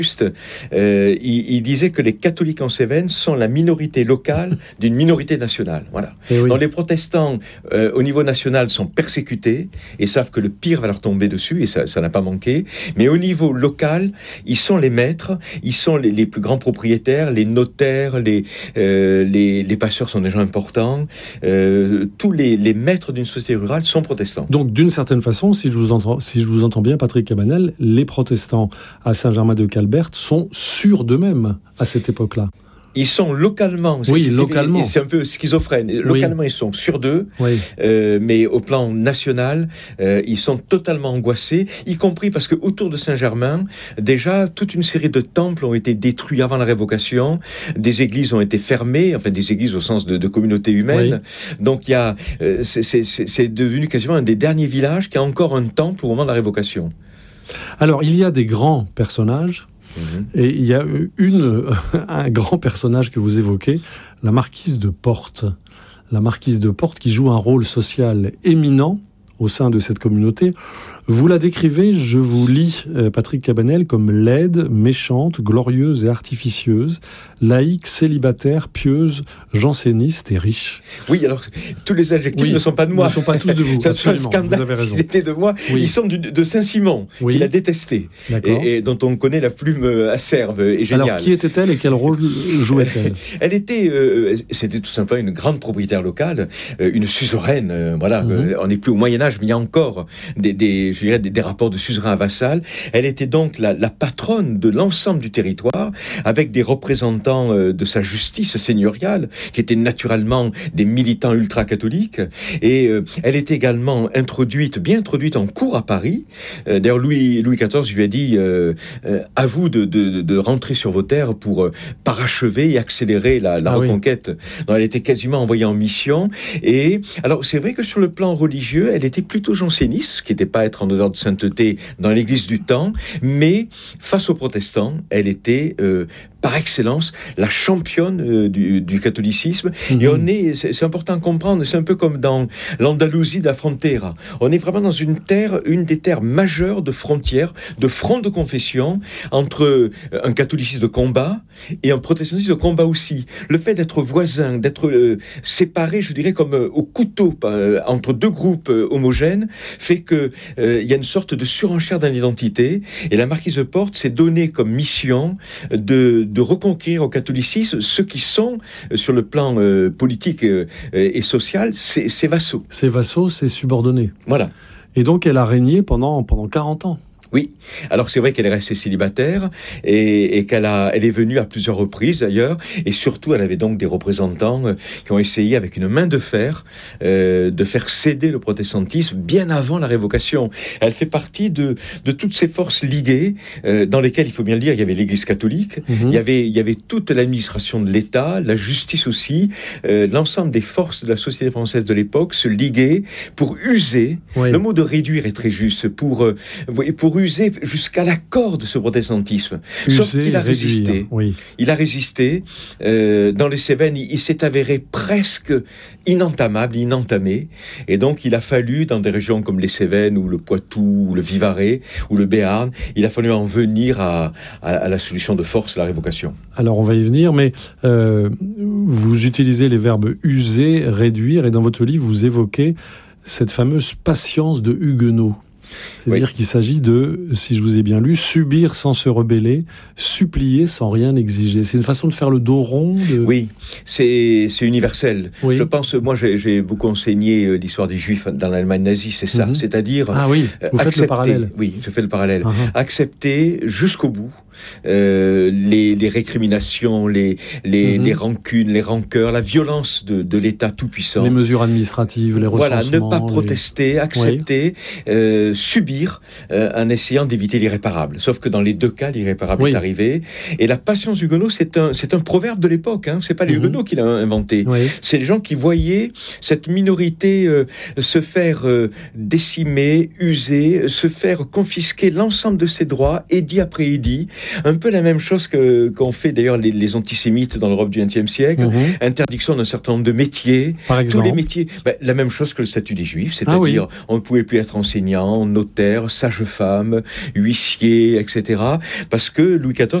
il disait que les catholiques en Cévennes sont la minorité locale d'une minorité nationale. Voilà. Oui. Donc les protestants, au niveau national, sont persécutés et savent que le pire va leur tomber dessus, et ça n'a pas manqué. Mais au niveau local, ils sont les maîtres, ils sont les plus grands propriétaires, les notaires, les pasteurs sont des gens importants. Tous les maîtres d'une société rurale sont protestants. Donc, d'une certaine façon, si je vous entends bien, Patrick Cabanel, les protestants à Saint-Germain-de-Calberte sont sûrs d'eux-mêmes à cette époque-là. Ils sont localement, localement. C'est un peu schizophrène. Localement, ils sont sûrs d'eux, mais au plan national, ils sont totalement angoissés, y compris parce que autour de Saint-Germain, déjà, toute une série de temples ont été détruits avant la Révocation, des églises ont été fermées, enfin des églises au sens de communauté humaine. Donc il y a, c'est devenu quasiment un des derniers villages qui a encore un temple au moment de la Révocation. Alors, il y a des grands personnages. Et il y a un grand personnage que vous évoquez, la marquise de Portes. La marquise de Portes qui joue un rôle social éminent au sein de cette communauté. Vous la décrivez, je vous lis, Patrick Cabanel, comme laide, méchante, glorieuse et artificieuse, laïque, célibataire, pieuse, janséniste et riche. Oui, alors, tous les adjectifs ne sont pas de moi. Ne sont pas tous de vous. Ça serait un scandale s'ils étaient de moi. Ils sont de Saint-Simon, qu'il a détesté, et dont on connaît la plume acerbe et géniale. Alors, qui était-elle et quel rôle jouait-elle ? Elle était, c'était tout simplement une grande propriétaire locale, une suzeraine, voilà. On n'est plus au Moyen-Âge, mais il y a encore des rapports de suzerain à vassal. Elle était donc la patronne de l'ensemble du territoire, avec des représentants de sa justice seigneuriale, qui étaient naturellement des militants ultra-catholiques. Et elle était également bien introduite en cour à Paris. D'ailleurs, Louis XIV lui a dit à vous de rentrer sur vos terres pour parachever et accélérer la reconquête. Donc, elle était quasiment envoyée en mission. Et alors, c'est vrai que sur le plan religieux, elle était plutôt janséniste, ce qui n'était pas être en odeur de sainteté dans l'église du temps, mais face aux protestants, elle était par excellence la championne du catholicisme. Et c'est important à comprendre, c'est un peu comme dans l'Andalousie de la Frontera. On est vraiment dans une des terres majeures de frontières, de front de confession, entre un catholicisme de combat et un protestantisme de combat aussi. Le fait d'être voisin, d'être séparé, je dirais, comme au couteau, entre deux groupes homogènes, fait que il y a une sorte de surenchère dans l'identité. Et la marquise de Portes s'est donnée comme mission de reconquérir au catholicisme ceux qui sont, sur le plan politique et social, ses vassaux. Ses vassaux, ses subordonnés. Voilà. Et donc, elle a régné pendant 40 ans. Oui, alors c'est vrai qu'elle est restée célibataire et qu'elle est venue à plusieurs reprises d'ailleurs, et surtout elle avait donc des représentants qui ont essayé avec une main de fer de faire céder le protestantisme bien avant la Révocation. Elle fait partie de toutes ces forces liguées dans lesquelles, il faut bien le dire, il y avait l'Église catholique, il y avait toute l'administration de l'État, la justice aussi, l'ensemble des forces de la société française de l'époque se liguaient pour user, le mot de réduire est très juste, pour user jusqu'à la corde ce protestantisme. Sauf qu'il a résisté. Il a résisté. Dans les Cévennes, il s'est avéré presque inentamable, inentamé. Et donc, il a fallu, dans des régions comme les Cévennes, ou le Poitou, ou le Vivarais, ou le Béarn, il a fallu en venir à la solution de force, la Révocation. Alors, on va y venir, mais vous utilisez les verbes user, réduire, et dans votre livre, vous évoquez cette fameuse patience de Huguenot. C'est-à-dire qu'il s'agit de, si je vous ai bien lu, subir sans se rebeller, supplier sans rien exiger. C'est une façon de faire le dos rond. Oui, c'est universel. Je pense, moi j'ai beaucoup enseigné l'histoire des Juifs dans l'Allemagne nazie, c'est ça. C'est-à-dire vous faites le parallèle. Oui, je fais le parallèle. Accepter jusqu'au bout les récriminations, les rancunes, les rancœurs, la violence de l'État tout-puissant. Les mesures administratives, les recensements. Voilà, ne pas protester, accepter, subir en essayant d'éviter l'irréparable. Sauf que dans les deux cas, l'irréparable est arrivé. Et la patience Huguenot, c'est un proverbe de l'époque. C'est pas les Huguenots qui l'ont inventé. C'est les gens qui voyaient cette minorité se faire décimer, user, se faire confisquer l'ensemble de ses droits, édit après édit. Un peu la même chose qu'ont fait d'ailleurs les antisémites dans l'Europe du XXe siècle. Interdiction d'un certain nombre de métiers. Par exemple. Tous les métiers. La même chose que le statut des Juifs, c'est-à-dire on ne pouvait plus être enseignant, notaire, sage-femme, huissier, etc. Parce que Louis XIV